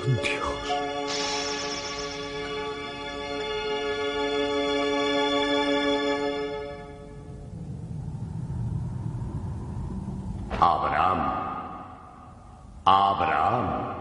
Dios. Abraham. Abraham.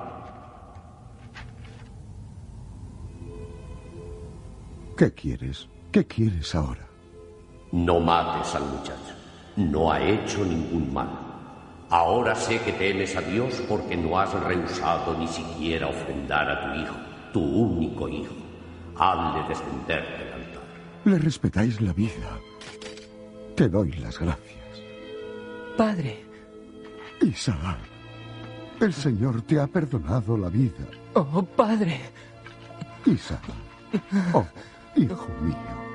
¿Qué quieres? ¿Qué quieres ahora? No mates al muchacho. No ha hecho ningún mal. Ahora sé que temes a Dios porque no has rehusado ni siquiera ofrendar a tu hijo, tu único hijo. Hazle descender del altar. Le respetáis la vida. Te doy las gracias. Padre. Isaac, el Señor te ha perdonado la vida. Oh, padre. Isaac. Oh, hijo mío.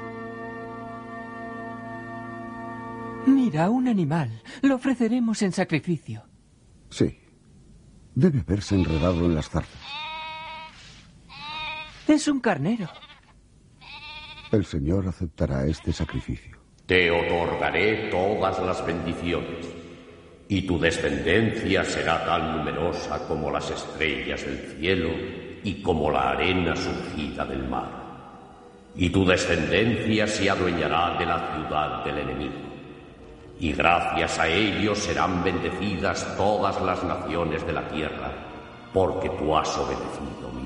Mira, un animal. Lo ofreceremos en sacrificio. Sí. Debe haberse enredado en las zarzas. Es un carnero. El Señor aceptará este sacrificio. Te otorgaré todas las bendiciones, y tu descendencia será tan numerosa como las estrellas del cielo y como la arena surgida del mar. Y tu descendencia se adueñará de la ciudad del enemigo. Y gracias a ellos serán bendecidas todas las naciones de la tierra, porque tú has obedecido mi